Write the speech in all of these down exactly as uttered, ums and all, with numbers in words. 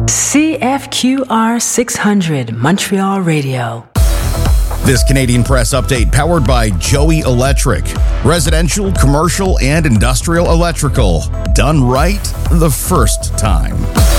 C F Q R six hundred Montreal Radio. This Canadian Press update powered by Joey Electric. Residential, commercial, and industrial electrical. Done right the first time.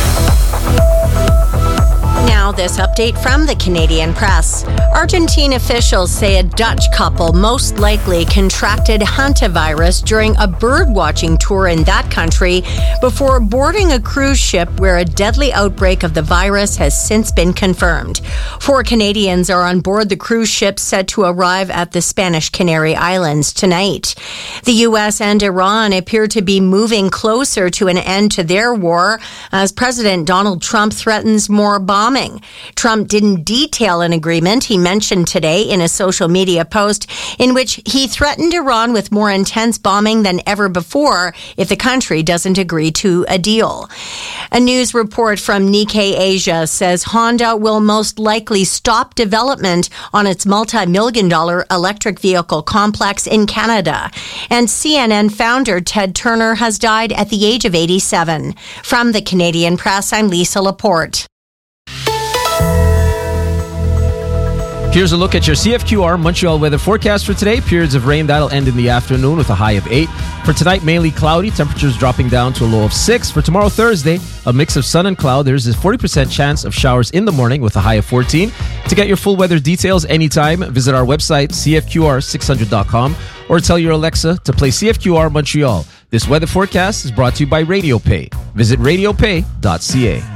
Now, this update from the Canadian Press. Argentine officials say a Dutch couple most likely contracted hantavirus during a bird-watching tour in that country before boarding a cruise ship where a deadly outbreak of the virus has since been confirmed. Four Canadians are on board the cruise ship set to arrive at the Spanish Canary Islands tonight. The U S and Iran appear to be moving closer to an end to their war as President Donald Trump threatens more bombing. Trump didn't detail an agreement he mentioned today in a social media post in which he threatened Iran with more intense bombing than ever before if the country doesn't agree to a deal. A news report from Nikkei Asia says Honda will most likely stop development on its multi-million dollar electric vehicle complex in Canada. And C N N founder Ted Turner has died at the age of eighty-seven. From the Canadian Press, I'm Lisa Laporte. Here's a look at your C F Q R Montreal weather forecast for today. Periods of rain, that'll end in the afternoon with a high of eight. For tonight, mainly cloudy. Temperatures dropping down to a low of six. For tomorrow, Thursday, a mix of sun and cloud. There's a forty percent chance of showers in the morning with a high of fourteen. To get your full weather details anytime, visit our website, C F Q R six hundred dot com, or tell your Alexa to play C F Q R Montreal. This weather forecast is brought to you by RadioPay. Visit radio pay dot c a.